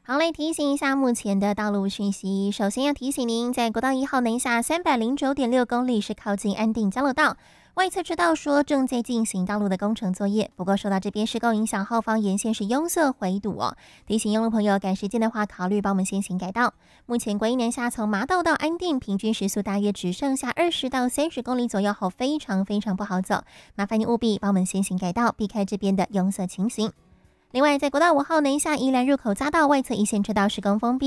好嘞，提醒一下目前的道路讯息。首先要提醒您，在国道1号南下309.6公里是靠近安定交流道。外侧知道说正在进行道路的工程作业，不过受到这边施工影响，后方沿线是拥塞回堵哦。提醒用路朋友赶时间的话，考虑帮我们先行改道。目前国一南下从麻道到安定，平均时速大约只剩下20到30公里左右后，非常不好走。麻烦你务必帮我们先行改道，避开这边的拥塞情形。另外，在国道5号南下宜兰入口匝道外侧一线车道施工封闭。